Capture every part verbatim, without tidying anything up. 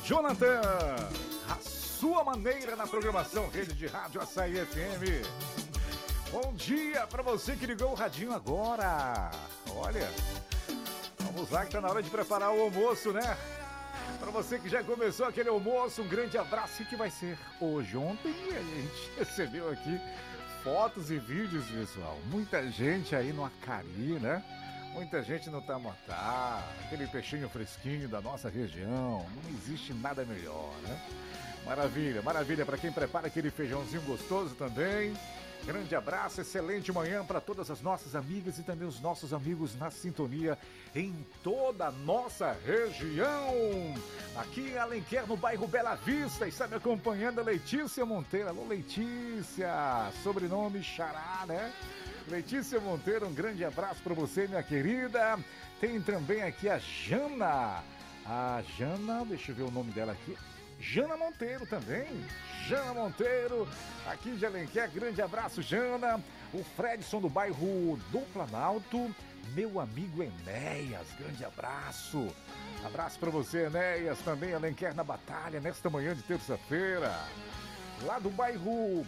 Jonathan, a sua maneira na programação Rede de Rádio Açaí F M. Bom dia para você que ligou o radinho agora. Olha, vamos lá que tá na hora de preparar o almoço, né? Para você que já começou aquele almoço, um grande abraço. E que vai ser hoje. Ontem a gente recebeu aqui fotos e vídeos, pessoal. Muita gente aí no Acari, né? Muita gente no Tamatá, aquele peixinho fresquinho da nossa região. Não existe nada melhor, né? Maravilha, maravilha para quem prepara aquele feijãozinho gostoso também. Grande abraço, excelente manhã para todas as nossas amigas e também os nossos amigos na sintonia em toda a nossa região. Aqui em Alenquer, no bairro Bela Vista, está me acompanhando a Letícia Monteiro. Alô, Letícia, sobrenome Xará, né? Letícia Monteiro, um grande abraço para você, minha querida. Tem também aqui a Jana. A Jana, deixa eu ver o nome dela aqui. Jana Monteiro também. Jana Monteiro, aqui de Alenquer. Grande abraço, Jana. O Fredson do bairro do Planalto. Meu amigo Enéas, grande abraço. Abraço para você, Enéas. Também Alenquer na batalha, nesta manhã de terça-feira. Lá do bairro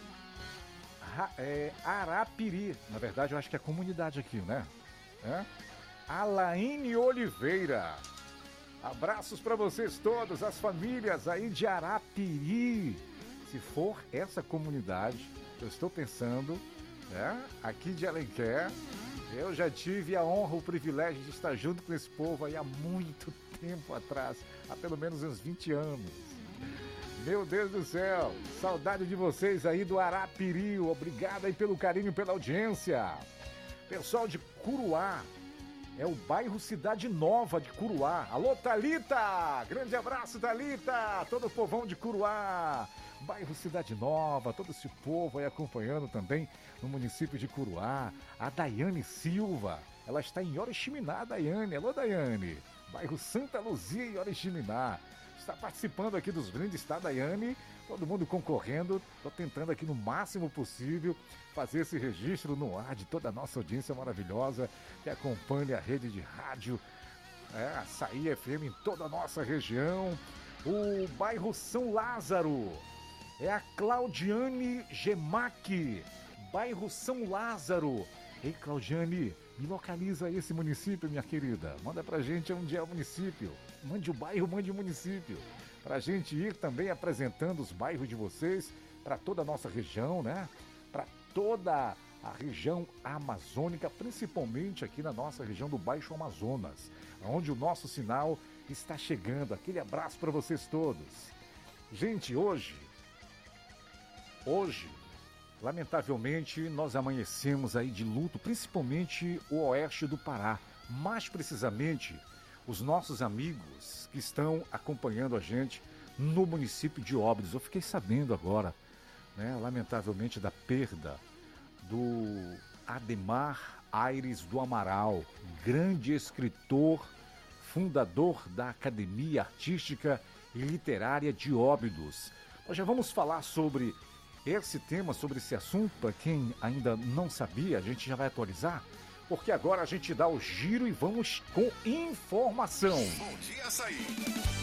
é, Arapiri. Na verdade, eu acho que é a comunidade aqui, né? É? Alaine Oliveira. Abraços para vocês todos, as famílias aí de Arapiri. Se for essa comunidade, eu estou pensando, né, aqui de Alenquer, eu já tive a honra, o privilégio de estar junto com esse povo aí há muito tempo atrás, há pelo menos uns vinte anos. Meu Deus do céu, saudade de vocês aí do Arapiri, obrigado aí pelo carinho, pela audiência. Pessoal de Curuá. É o bairro Cidade Nova de Curuá. Alô, Thalita! Grande abraço, Thalita! Todo o povão de Curuá. Bairro Cidade Nova, todo esse povo aí acompanhando também no município de Curuá. A Daiane Silva, ela está em Oriximiná, Daiane. Alô, Daiane! Bairro Santa Luzia e Oriximiná. Está participando aqui dos brindes, tá, Daiane? Todo mundo concorrendo. Estou tentando aqui no máximo possível fazer esse registro no ar de toda a nossa audiência maravilhosa que acompanha a rede de rádio é, Açaí F M em toda a nossa região. O bairro São Lázaro. É a Claudiane Gemac. Bairro São Lázaro. Ei, Claudiane, me localiza aí esse município, minha querida. Manda pra gente onde é o município. Mande o bairro, mande o município. Pra gente ir também apresentando os bairros de vocês para toda a nossa região, né? Para toda a região amazônica, principalmente aqui na nossa região do Baixo Amazonas, onde o nosso sinal está chegando. Aquele abraço para vocês todos. Gente, hoje, hoje, lamentavelmente, nós amanhecemos aí de luto, principalmente o oeste do Pará. Mais precisamente, os nossos amigos que estão acompanhando a gente no município de Óbidos. Eu fiquei sabendo agora, né, lamentavelmente, da perda do Ademar Aires do Amaral, grande escritor, fundador da Academia Artística e Literária de Óbidos. Nós já vamos falar sobre esse tema, sobre esse assunto, para quem ainda não sabia, a gente já vai atualizar, porque agora a gente dá o giro e vamos com informação. Bom dia, Açaí.